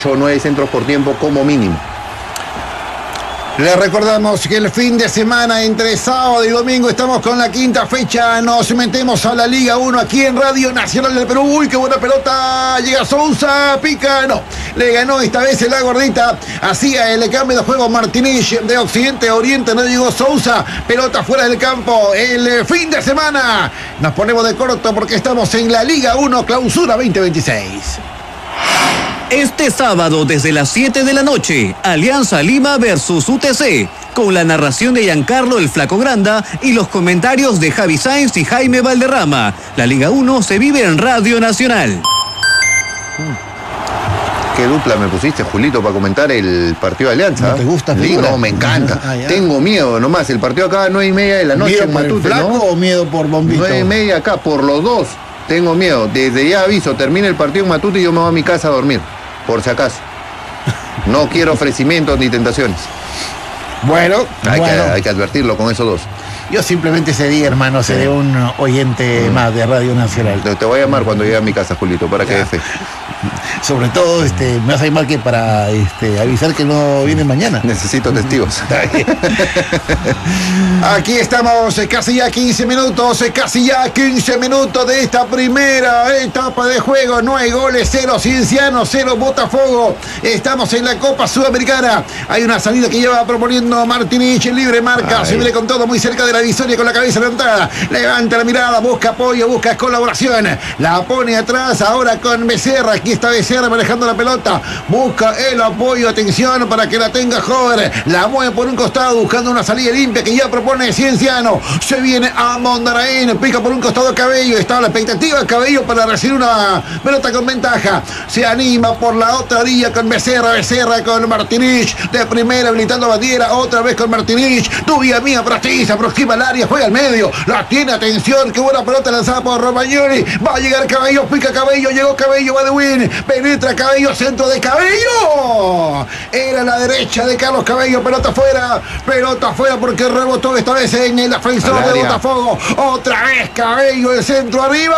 o 9 centros por tiempo como mínimo. Les recordamos que el fin de semana entre sábado y domingo estamos con la quinta fecha. Nos metemos a la Liga 1 aquí en Radio Nacional del Perú. Uy, qué buena pelota. Llega Sousa, pica, no. Le ganó esta vez la gordita. Hacía el cambio de juego Martínez de Occidente a Oriente. No llegó Sousa. Pelota fuera del campo. El fin de semana nos ponemos de corto porque estamos en la Liga 1 Clausura 2026. Este sábado desde las 7 de la noche, Alianza Lima versus UTC, con la narración de Giancarlo el Flaco Granda y los comentarios de Javi Sáenz y Jaime Valderrama. La Liga 1 se vive en Radio Nacional. Qué dupla me pusiste, Julito, para comentar el partido de Alianza. ¿No te gusta? Sí, no, me encanta. Tengo miedo nomás. El partido acá a 9:30 de la noche. ¿Miedo en por Matute, el Flaco, ¿no? o miedo por Bombito? 9:30 acá, por los dos. Tengo miedo. Desde ya aviso, termina el partido en Matute y yo me voy a mi casa a dormir. Por si acaso. No quiero ofrecimientos ni tentaciones. Bueno, Hay que advertirlo con esos dos. Yo simplemente ese día, hermano, seré un oyente más de Radio Nacional. Te voy a llamar cuando llegue a mi casa, Julito, para que dé fe. Sobre todo, me vas a llamar que para avisar que no viene mañana. Necesito testigos. Aquí estamos, casi ya 15 minutos, de esta primera etapa de juego. No hay goles, 0 Cienciano, 0 Botafogo. Estamos en la Copa Sudamericana. Hay una salida que lleva proponiendo Martínez, libre marca, se viene con todo muy cerca de la divisoria con la cabeza levantada. Levanta la mirada, busca apoyo, busca colaboración. La pone atrás ahora con Becerra. Aquí está Becerra manejando la pelota. Busca el apoyo, atención para que la tenga Hover. La mueve por un costado buscando una salida limpia que ya propone Cienciano. Se viene a Mondaraín, pica por un costado Cabello. Está la expectativa Cabello para recibir una pelota con ventaja. Se anima por la otra orilla con Becerra con Martínez de primera habilitando a Bandiera. Otra vez con Martínez. Dubia mía, precisa, aproxima al área, juega al medio. La tiene, atención, qué buena pelota lanzada por Romagnoli. Va a llegar Cabello, pica Cabello, llegó Cabello, va de win. Penetra Cabello, centro de Cabello. Era la derecha de Carlos Cabello, pelota afuera porque rebotó esta vez en el defensor de Botafogo. Otra vez Cabello, el centro arriba.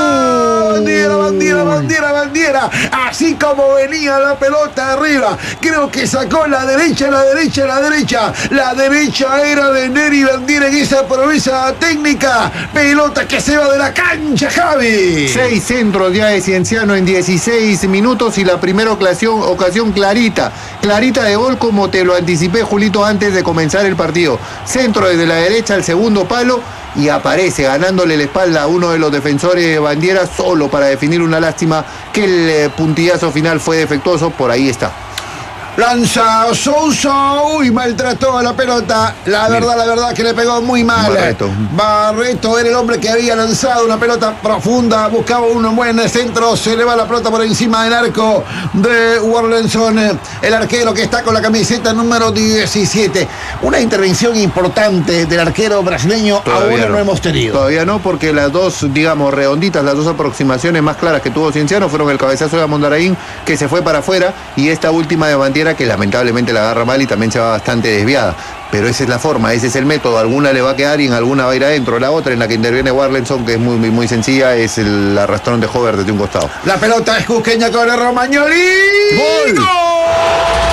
Bandiera. Así como venía la pelota arriba. Creo que sacó la derecha. La derecha era de Neri Bandiera en esa promesa técnica. Pelota que se va de la cancha, Javi. 6 centros ya de Cienciano en 16 minutos y la primera ocasión clarita de gol, como te lo anticipé, Julito, antes de comenzar el partido. Centro desde la derecha al segundo palo y aparece ganándole la espalda a uno de los defensores de Bandiera, solo para definir. Una lástima que el puntillazo final fue defectuoso. Por ahí está. Lanza Sousa, maltrató a la pelota. La verdad que le pegó muy mal. Barreto era el hombre que había lanzado una pelota profunda, buscaba un buen centro, se le va la pelota por encima del arco de Warlenson, el arquero que está con la camiseta número 17. Una intervención importante del arquero brasileño aún no hemos tenido. Todavía no, porque las dos, redonditas, las dos aproximaciones más claras que tuvo Cienciano fueron el cabezazo de Mondaraín, que se fue para afuera, y esta última de Bandiera, que lamentablemente la agarra mal y también se va bastante desviada. Pero esa es la forma, ese es el método. Alguna le va a quedar y en alguna va a ir adentro. La otra, en la que interviene Warlenson, que es muy sencilla, es el arrastrón de Hover desde un costado. La pelota es cusqueña con el Romagnoli. ¡Gol!